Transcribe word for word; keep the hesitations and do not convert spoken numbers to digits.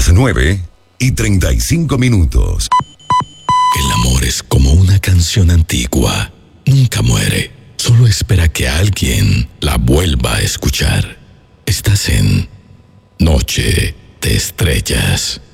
Las nueve y treinta y cinco minutos. El amor es como una canción antigua. Nunca muere. Solo espera que alguien la vuelva a escuchar. Estás en Noche de Estrellas.